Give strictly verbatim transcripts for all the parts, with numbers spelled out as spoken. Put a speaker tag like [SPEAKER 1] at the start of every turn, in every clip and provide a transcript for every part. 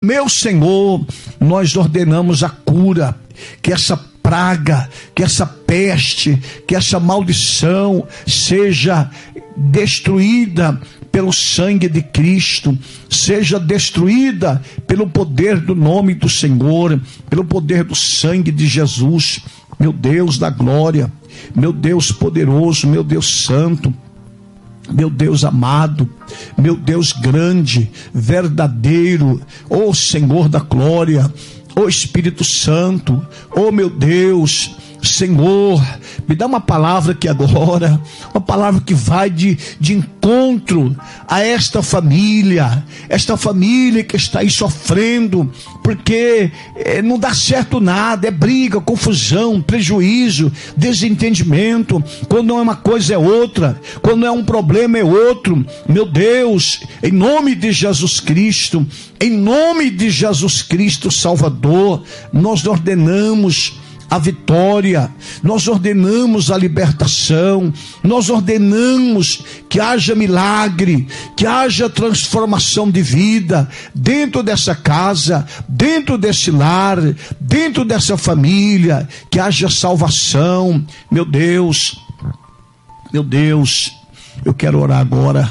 [SPEAKER 1] Meu Senhor, nós ordenamos a cura, que essa praga, que essa peste, que essa maldição seja destruída pelo sangue de Cristo, seja destruída pelo poder do nome do Senhor, pelo poder do sangue de Jesus. Meu Deus da glória, meu Deus poderoso, meu Deus santo, meu Deus amado, meu Deus grande, verdadeiro, ó Senhor da glória, ó Espírito Santo, ó meu Deus, Senhor, me dá uma palavra aqui agora, uma palavra que vai de, de encontro a esta família, esta família que está aí sofrendo, porque é, não dá certo nada, é briga, confusão, prejuízo, desentendimento, quando não é uma coisa é outra, quando não é um problema é outro. Meu Deus, em nome de Jesus Cristo, em nome de Jesus Cristo Salvador, nós ordenamos a vitória, nós ordenamos a libertação, nós ordenamos que haja milagre, que haja transformação de vida dentro dessa casa, dentro desse lar, dentro dessa família, que haja salvação. Meu Deus, meu Deus, eu quero orar agora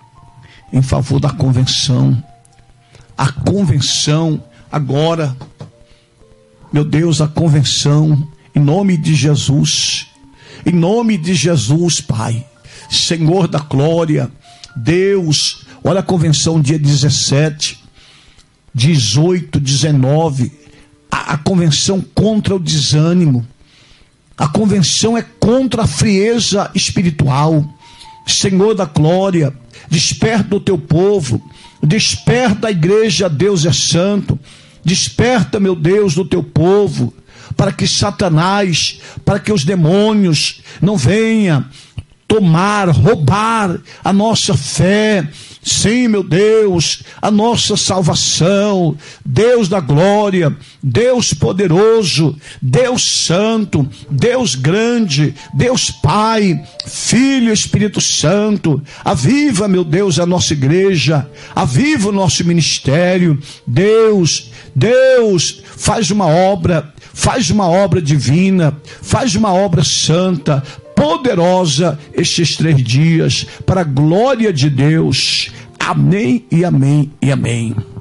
[SPEAKER 1] em favor da convenção, a convenção agora. Meu Deus, a convenção, em nome de Jesus, em nome de Jesus, Pai, Senhor da glória, Deus, olha a convenção dia dezessete, dezoito, dezenove, a, a convenção contra o desânimo, a convenção é contra a frieza espiritual. Senhor da glória, desperta o teu povo, desperta a igreja, Deus é santo. Desperta, meu Deus, do teu povo, para que Satanás, para que os demônios não venham tomar, roubar a nossa fé. Sim, meu Deus, a nossa salvação. Deus da glória, Deus poderoso, Deus santo, Deus grande, Deus Pai, Filho, Espírito Santo. Aviva, meu Deus, a nossa igreja, aviva o nosso ministério. Deus, Deus, faz uma obra, faz uma obra divina, faz uma obra santa, poderosa estes três dias, para a glória de Deus. Amém e amém e amém.